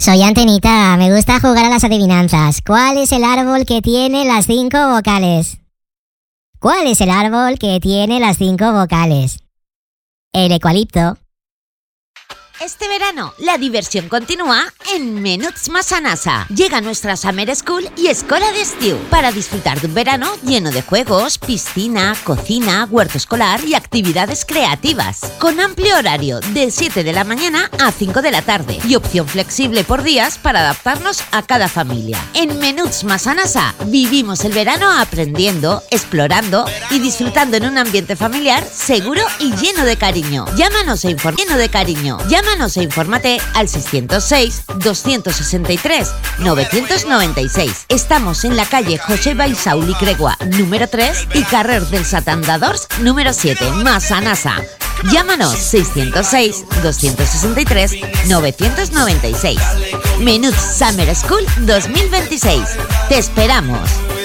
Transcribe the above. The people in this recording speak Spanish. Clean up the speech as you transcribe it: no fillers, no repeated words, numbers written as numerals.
Soy Antenita, me gusta jugar a las adivinanzas. ¿Cuál es el árbol que tiene las 5 vocales? ¿Cuál es el árbol que tiene las 5 vocales? El eucalipto. Este verano, la diversión continúa en Menuts Massanassa. Llega nuestra Summer School y Escola d'Estiu para disfrutar de un verano lleno de juegos, piscina, cocina, huerto escolar y actividades creativas. Con amplio horario de 7 de la mañana a 5 de la tarde y opción flexible por días para adaptarnos a cada familia. En Menuts Massanassa vivimos el verano aprendiendo, explorando y disfrutando en un ambiente familiar seguro y lleno de cariño. Llámanos e infórmate al 606-263-996. Estamos en la calle José Baisauli Cregua, número 3 y carrer dels Atandadors, número 7, Massanassa. Llámanos 606-263-996. Menuts Summer School 2026. ¡Te esperamos!